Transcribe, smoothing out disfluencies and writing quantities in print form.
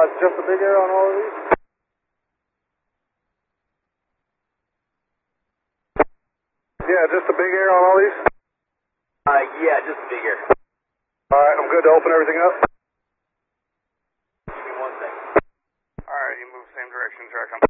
Just the big air on all of these? Yeah, just the big air on all these? Yeah, just the big air. Alright, I'm good to open everything up? Give me 1 second. Alright, you move same direction, track on.